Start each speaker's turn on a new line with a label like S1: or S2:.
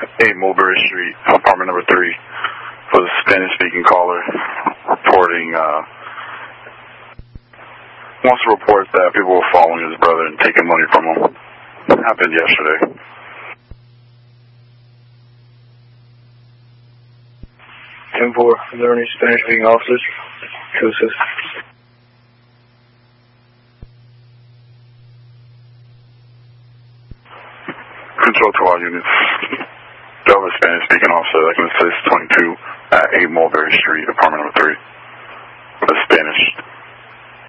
S1: 8 Mulberry Street, apartment number 3, for the Spanish-speaking caller reporting, wants to report that people were following his brother and taking money from him. It happened yesterday.
S2: 10-4, are there any Spanish-speaking officers to assist?
S1: Control to all units. Delta Spanish-speaking officer that can assist 22 at 8 Mulberry Street, apartment number 3, for the Spanish